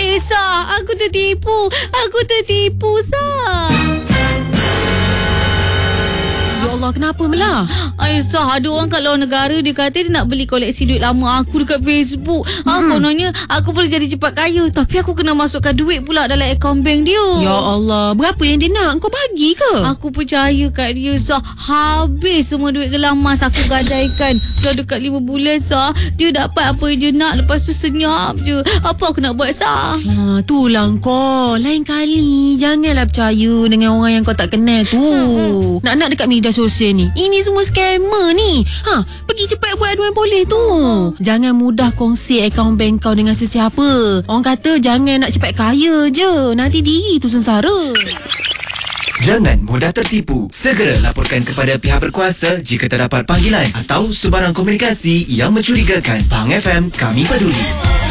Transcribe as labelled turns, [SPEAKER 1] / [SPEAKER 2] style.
[SPEAKER 1] Sah. Aku tertipu, Sah.
[SPEAKER 2] Ya Allah, kenapa Mela?
[SPEAKER 1] Sah, ada orang kat luar negara, dia kata dia nak beli koleksi duit lama aku dekat Facebook. Kononnya aku boleh jadi cepat kaya, tapi aku kena masukkan duit pula dalam akaun bank dia.
[SPEAKER 2] Ya Allah, berapa yang dia nak? Kau bagi ke?
[SPEAKER 1] Aku percaya kat dia, Sah. Habis semua duit gelang emas aku gadaikan. Dah dekat 5 bulan, Sah. Dia dapat apa yang dia nak, lepas tu senyap je. Apa aku nak buat, Sah?
[SPEAKER 2] Itulah kau. Lain kali janganlah percaya dengan orang yang kau tak kenal tu. Nak-nak dekat media sosial ni, ini semua scammer ni. Pergi cepat buat aduan polis tu. Jangan mudah kongsi akaun bank kau dengan sesiapa. Orang kata jangan nak cepat kaya je, nanti diri tu sengsara.
[SPEAKER 3] Jangan mudah tertipu. Segera laporkan kepada pihak berkuasa jika terdapat panggilan atau sebarang komunikasi yang mencurigakan. Pang FM, kami peduli.